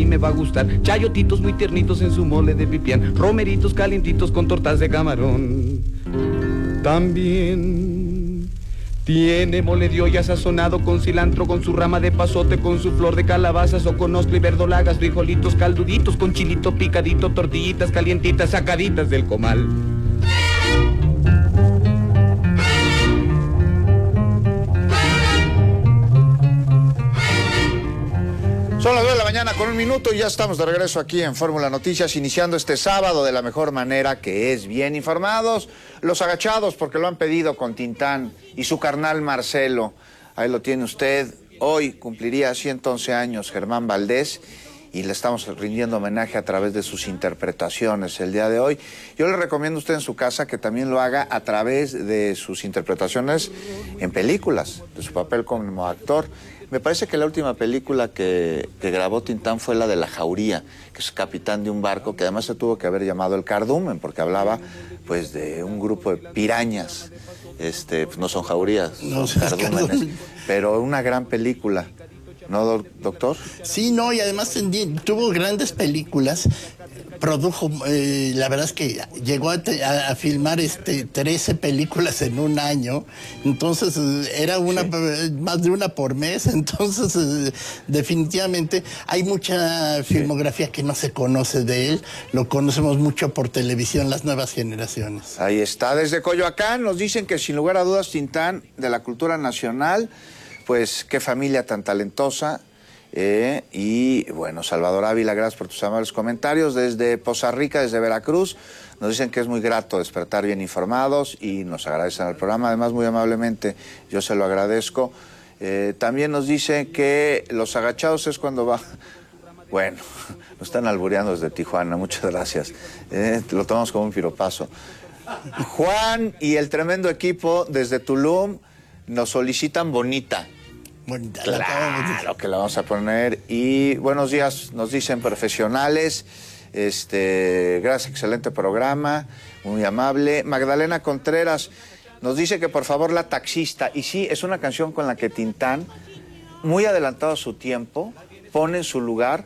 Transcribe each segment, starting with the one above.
me va a gustar. Chayotitos muy tiernitos en su mole de pipián, romeritos calientitos con tortas de camarón. También tiene mole de olla sazonado con cilantro, con su rama de pasote, con su flor de calabaza, soconostro y verdolagas, frijolitos calduditos, con chilito picadito, tortillitas calientitas sacaditas del comal. Son las 2 de la mañana con 1 minuto y ya estamos de regreso aquí en Fórmula Noticias, iniciando este sábado de la mejor manera, que es bien informados. Los agachados, porque lo han pedido, con Tintán y su carnal Marcelo. Ahí lo tiene usted. Hoy cumpliría 111 años Germán Valdés y le estamos rindiendo homenaje a través de sus interpretaciones el día de hoy. Yo le recomiendo a usted en su casa que también lo haga a través de sus interpretaciones en películas, de su papel como actor. Me parece que la última película que grabó Tintán fue la de La Jauría, que es capitán de un barco, que además se tuvo que haber llamado El Cardumen, porque hablaba pues de un grupo de pirañas. Pues no son jaurías, no, son cardúmenes, pero una gran película. ¿No, doctor? Sí, no, y además tuvo grandes películas. Produjo, la verdad es que llegó a filmar 13 películas en un año, entonces era más de una por mes, entonces definitivamente hay mucha filmografía que no se conoce de él, lo conocemos mucho por televisión, las nuevas generaciones. Ahí está, desde Coyoacán nos dicen que sin lugar a dudas Tintán, de la cultura nacional, pues qué familia tan talentosa. Y bueno, Salvador Ávila, gracias por tus amables comentarios. Desde Poza Rica, desde Veracruz, nos dicen que es muy grato despertar bien informados y nos agradecen el programa. Además, muy amablemente, yo se lo agradezco. También nos dicen que los agachados es cuando va... Bueno, nos están albureando desde Tijuana, muchas gracias. Lo tomamos como un piropazo. Juan y el tremendo equipo desde Tulum nos solicitan Bonita. Bonita, claro que la vamos a poner. Y buenos días, nos dicen profesionales. Gracias, excelente programa, muy amable. Magdalena Contreras nos dice que por favor La Taxista. Y sí, es una canción con la que Tintán, muy adelantado a su tiempo, pone en su lugar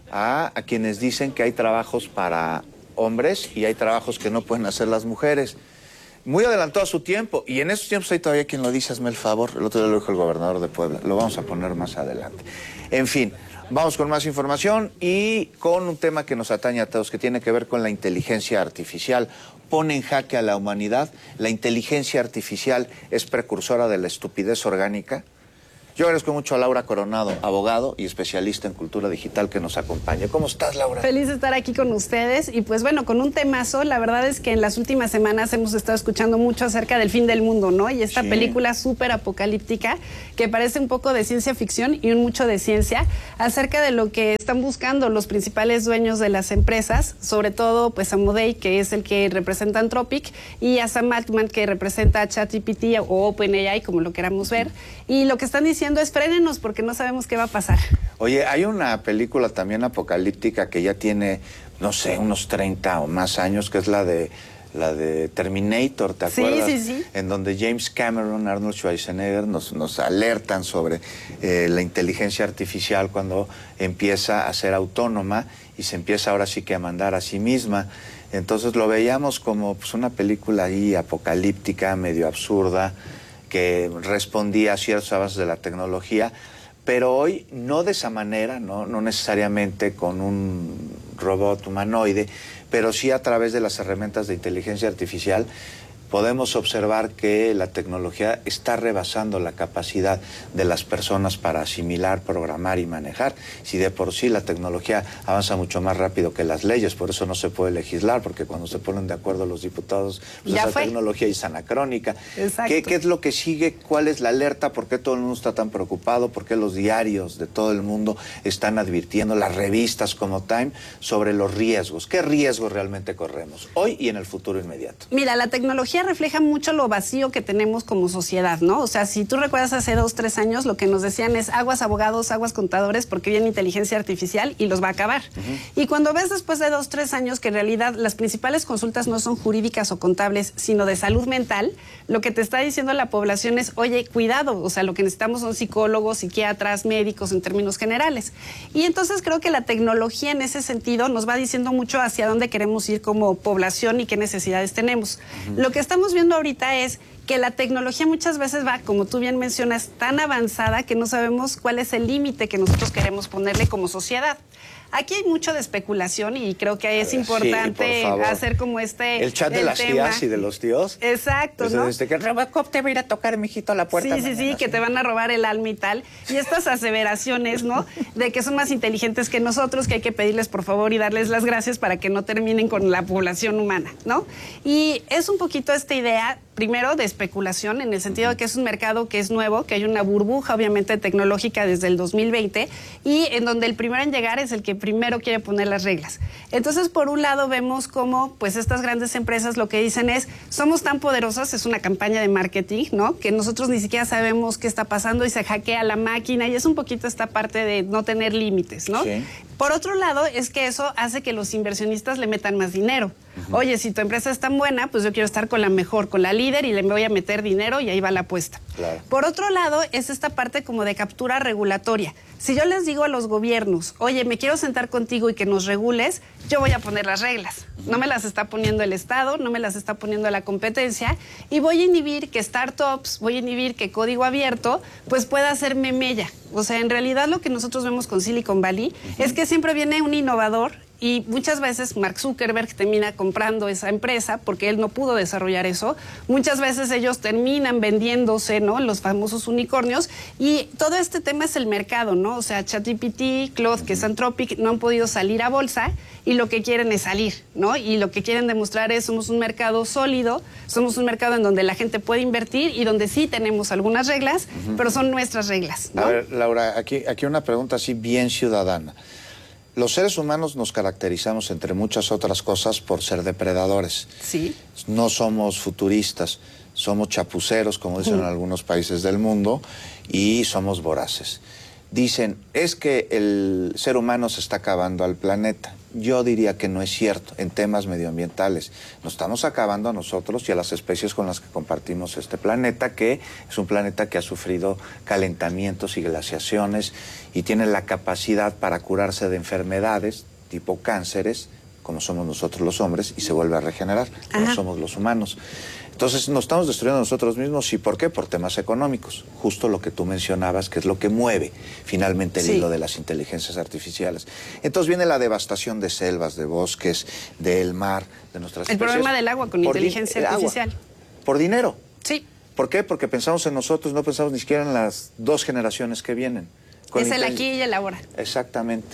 a quienes dicen que hay trabajos para hombres y hay trabajos que no pueden hacer las mujeres. Muy adelantado a su tiempo, y en esos tiempos hay todavía quien lo dice, hazme el favor. El otro día lo dijo el gobernador de Puebla, lo vamos a poner más adelante. En fin, vamos con más información y con un tema que nos atañe a todos, que tiene que ver con la inteligencia artificial. Pone en jaque a la humanidad. La inteligencia artificial es precursora de la estupidez orgánica. Yo agradezco mucho a Laura Coronado, abogado y especialista en cultura digital, que nos acompaña. ¿Cómo estás, Laura? Feliz de estar aquí con ustedes y pues bueno, con un temazo. La verdad es que en las últimas semanas hemos estado escuchando mucho acerca del fin del mundo, ¿no? Y esta película súper apocalíptica que parece un poco de ciencia ficción y un mucho de ciencia acerca de lo que están buscando los principales dueños de las empresas, sobre todo pues Amodei, que es el que representa Anthropic, y a Sam Altman, que representa ChatGPT o OpenAI, como lo queramos ver. Y lo que están diciendo es frénenos porque no sabemos qué va a pasar. Oye, hay una película también apocalíptica que ya tiene, no sé, unos 30 o más años, que es la de Terminator, ¿te acuerdas? Sí, sí, sí. En donde James Cameron, Arnold Schwarzenegger nos alertan sobre la inteligencia artificial cuando empieza a ser autónoma y se empieza ahora sí que a mandar a sí misma. Entonces lo veíamos como pues, una película ahí apocalíptica, medio absurda, que respondía a ciertos avances de la tecnología, pero hoy no de esa manera, no necesariamente con un robot humanoide, pero sí a través de las herramientas de inteligencia artificial. Podemos observar que la tecnología está rebasando la capacidad de las personas para asimilar, programar y manejar. Si de por sí la tecnología avanza mucho más rápido que las leyes, por eso no se puede legislar, porque cuando se ponen de acuerdo los diputados, pues esa tecnología es anacrónica. ¿Qué es lo que sigue? ¿Cuál es la alerta? ¿Por qué todo el mundo está tan preocupado? ¿Por qué los diarios de todo el mundo están advirtiendo, las revistas como Time, sobre los riesgos? ¿Qué riesgos realmente corremos hoy y en el futuro inmediato? Mira, la tecnología ella refleja mucho lo vacío que tenemos como sociedad, ¿no? O sea, si tú recuerdas hace 2, 3 años, lo que nos decían es aguas abogados, aguas contadores, porque viene inteligencia artificial y los va a acabar. Y cuando ves después de 2, 3 años que en realidad las principales consultas no son jurídicas o contables, sino de salud mental, lo que te está diciendo la población es, oye, cuidado, o sea, lo que necesitamos son psicólogos, psiquiatras, médicos en términos generales. Y entonces creo que la tecnología en ese sentido nos va diciendo mucho hacia dónde queremos ir como población y qué necesidades tenemos. Lo que estamos viendo ahorita es que la tecnología muchas veces va, como tú bien mencionas, tan avanzada que no sabemos cuál es el límite que nosotros queremos ponerle como sociedad. Aquí hay mucho de especulación y creo que es importante hacer como el chat de las tías y de los tíos. Exacto, ¿no? Que Robocop te va a ir a tocar, mijito, a la puerta. Sí, que te van a robar el alma y tal. Y estas aseveraciones, ¿no? De que son más inteligentes que nosotros, que hay que pedirles por favor y darles las gracias para que no terminen con la población humana, ¿no? Y es un poquito esta idea, primero, de especulación, en el sentido de que es un mercado que es nuevo, que hay una burbuja, obviamente, tecnológica desde el 2020, y en donde el primero en llegar es el que primero quiere poner las reglas. Entonces, por un lado, vemos cómo, pues, estas grandes empresas lo que dicen es, somos tan poderosas, es una campaña de marketing, ¿no? Que nosotros ni siquiera sabemos qué está pasando y se hackea la máquina, y es un poquito esta parte de no tener límites, ¿no? Sí. Por otro lado, es que eso hace que los inversionistas le metan más dinero. Oye, si tu empresa es tan buena, pues yo quiero estar con la mejor, con la líder, y le voy a meter dinero y ahí va la apuesta. Claro. Por otro lado, es esta parte como de captura regulatoria. Si yo les digo a los gobiernos, oye, me quiero sentar contigo y que nos regules, yo voy a poner las reglas. No me las está poniendo el Estado, no me las está poniendo la competencia, y voy a inhibir que startups, voy a inhibir que código abierto, pues pueda hacerme mella. O sea, en realidad lo que nosotros vemos con Silicon Valley es que siempre viene un innovador, y muchas veces Mark Zuckerberg termina comprando esa empresa porque él no pudo desarrollar eso. Muchas veces ellos terminan vendiéndose, ¿no? Los famosos unicornios. Y todo este tema es el mercado, ¿no? O sea, ChatGPT, Claude, que es Anthropic, no han podido salir a bolsa y lo que quieren es salir, ¿no? Y lo que quieren demostrar es somos un mercado sólido, somos un mercado en donde la gente puede invertir y donde sí tenemos algunas reglas, pero son nuestras reglas, ¿no? A ver, Laura, aquí una pregunta así bien ciudadana. Los seres humanos nos caracterizamos, entre muchas otras cosas, por ser depredadores. Sí. No somos futuristas, somos chapuceros, como dicen en algunos países del mundo, y somos voraces. Dicen, es que el ser humano se está acabando al planeta. Yo diría que no es cierto en temas medioambientales. Nos estamos acabando a nosotros y a las especies con las que compartimos este planeta, que es un planeta que ha sufrido calentamientos y glaciaciones y tiene la capacidad para curarse de enfermedades tipo cánceres, como somos nosotros los hombres, y se vuelve a regenerar, como somos los humanos. Entonces nos estamos destruyendo nosotros mismos. ¿Y por qué? Por temas económicos. Justo lo que tú mencionabas, que es lo que mueve finalmente el hilo de las inteligencias artificiales. Entonces viene la devastación de selvas, de bosques, del mar, de nuestras especies. El problema del agua con inteligencia artificial. Por dinero. Sí. ¿Por qué? Porque pensamos en nosotros, no pensamos ni siquiera en las 2 generaciones que vienen. Es el aquí y el ahora. Exactamente.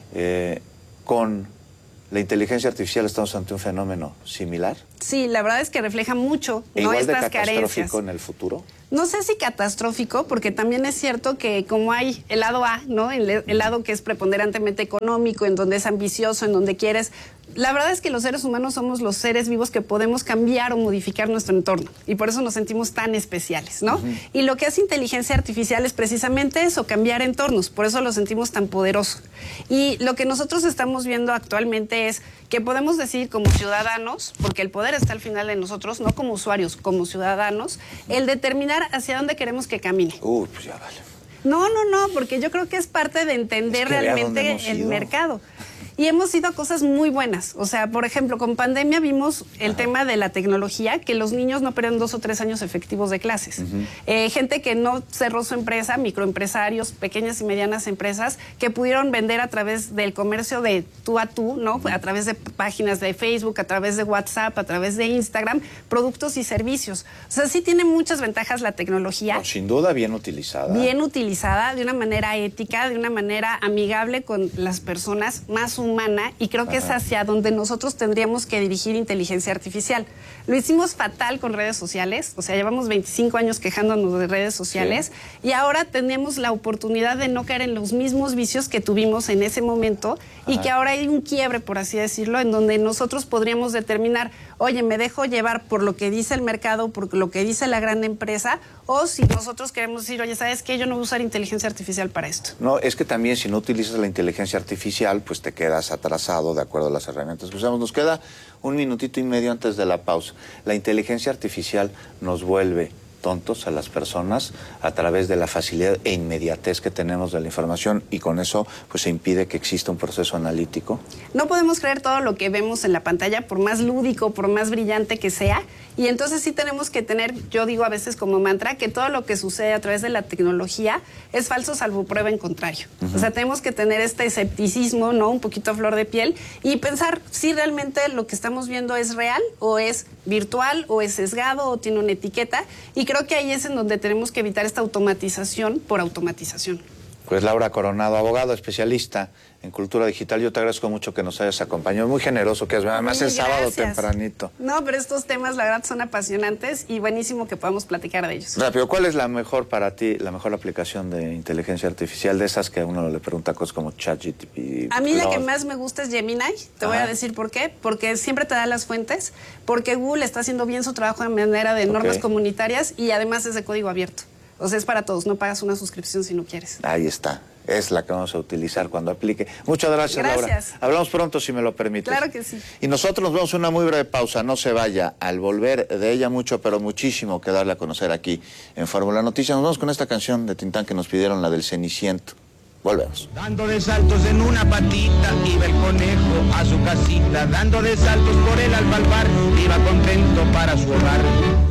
Con la inteligencia artificial estamos ante un fenómeno similar. Sí, la verdad es que refleja mucho, ¿no? Igual Estas de catastrófico carencias. en el futuro. No sé si catastrófico, porque también es cierto que como hay el lado A, ¿no? El lado que es preponderantemente económico, en donde es ambicioso, en donde quieres. La verdad es que los seres humanos somos los seres vivos que podemos cambiar o modificar nuestro entorno, y por eso nos sentimos tan especiales, ¿no? Y lo que hace inteligencia artificial es precisamente eso, cambiar entornos, por eso lo sentimos tan poderoso. Y lo que nosotros estamos viendo actualmente es que podemos decir como ciudadanos, porque el poder está al final de nosotros, no como usuarios, como ciudadanos, el determinar hacia dónde queremos que camine. Pues ya vale. No, porque yo creo que es parte de entender realmente el mercado. Y hemos ido a cosas muy buenas. O sea, por ejemplo, con pandemia vimos el tema de la tecnología, que los niños no perdieron 2 o 3 años efectivos de clases. Gente que no cerró su empresa, microempresarios, pequeñas y medianas empresas, que pudieron vender a través del comercio de tú a tú, ¿no? A través de páginas de Facebook, a través de WhatsApp, a través de Instagram, productos y servicios. O sea, sí tiene muchas ventajas la tecnología. No, sin duda bien utilizada. Bien utilizada, de una manera ética, de una manera amigable con las personas, más humana y creo que es hacia donde nosotros tendríamos que dirigir inteligencia artificial. Lo hicimos fatal con redes sociales, o sea, llevamos 25 años quejándonos de redes sociales y ahora tenemos la oportunidad de no caer en los mismos vicios que tuvimos en ese momento y que ahora hay un quiebre, por así decirlo, en donde nosotros podríamos determinar, oye, me dejo llevar por lo que dice el mercado, por lo que dice la gran empresa, o si nosotros queremos decir, oye, ¿sabes qué? Yo no voy a usar inteligencia artificial para esto. No, es que también si no utilizas la inteligencia artificial, pues te quedas atrasado de acuerdo a las herramientas que usamos. Nos queda 1 minutito y medio antes de la pausa. La inteligencia artificial nos vuelve tontos a las personas a través de la facilidad e inmediatez que tenemos de la información y con eso pues se impide que exista un proceso analítico. No podemos creer todo lo que vemos en la pantalla, por más lúdico, por más brillante que sea, y entonces sí tenemos que tener, yo digo a veces como mantra, que todo lo que sucede a través de la tecnología es falso salvo prueba en contrario. O sea, tenemos que tener este escepticismo, ¿no? Un poquito a flor de piel y pensar si realmente lo que estamos viendo es real o es virtual o es sesgado o tiene una etiqueta, y creo que ahí es en donde tenemos que evitar esta automatización por automatización. Pues Laura Coronado, abogado especialista en cultura digital, yo te agradezco mucho que nos hayas acompañado, muy generoso que es, además es sábado tempranito. No, pero estos temas la verdad son apasionantes y buenísimo que podamos platicar de ellos. Rápido, ¿cuál es la mejor para ti, la mejor aplicación de inteligencia artificial de esas que a uno le pregunta cosas como ChatGPT? A mí la que más me gusta es Gemini, te voy a decir por qué, porque siempre te da las fuentes, porque Google está haciendo bien su trabajo de manera de normas comunitarias y además es de código abierto. O sea, es para todos, no pagas una suscripción si no quieres. Ahí está, es la que vamos a utilizar cuando aplique. Muchas gracias, Laura. Hablamos pronto, si me lo permites. Claro que sí. Y nosotros nos vamos a una muy breve pausa, no se vaya. Al volver de ella mucho, pero muchísimo que darle a conocer aquí en Fórmula Noticias. Nos vamos con esta canción de Tintán que nos pidieron, la del Ceniciento. Volvemos. Dando de saltos en una patita, iba el conejo a su casita, dando de saltos por el alfalfar, iba contento para su hogar.